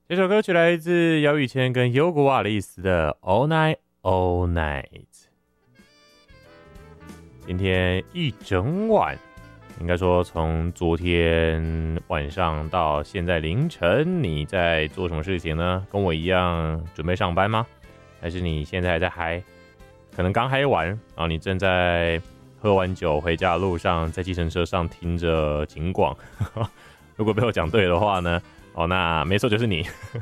这首歌曲来自姚宇谦跟尤古瓦丽斯的 All Night All Night。 今天一整晚，应该说从昨天晚上到现在凌晨，你在做什么事情呢？跟我一样准备上班吗？还是你现在还在嗨？可能刚嗨完，然后你正在喝完酒回家的路上，在计程车上听着警广。如果被我讲对的话呢，那没错，就是你。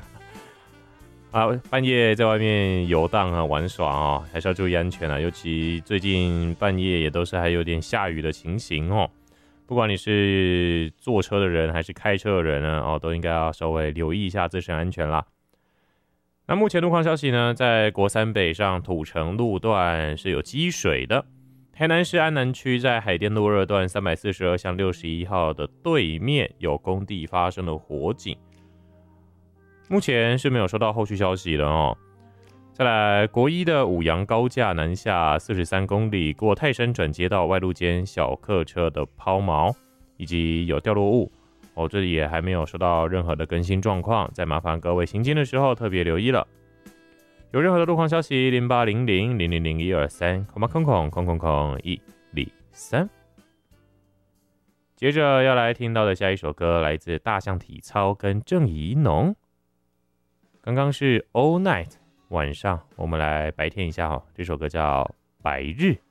半夜在外面游荡啊，玩耍还是要注意安全啊。尤其最近半夜也都是还有点下雨的情形哦。不管你是坐车的人还是开车的人呢，都应该要稍微留意一下自身安全啦。那目前路况消息呢，在国三北上土城路段是有积水的。台南市安南区在海淀路2段342巷61号的对面有工地发生了火警。目前是没有收到后续消息了哦。再来，国一的五杨高架南下43公里，过泰山转接到外路间小客车的抛锚以及有掉落物这里也还没有收到任何的更新状况，再麻烦各位行经的时候特别留意了。有任何的路况消息，0800000123，空123。接着要来听到的下一首歌来自大象体操跟郑宜农。刚刚是 All Night 晚上，我们来白天一下这首歌叫白日。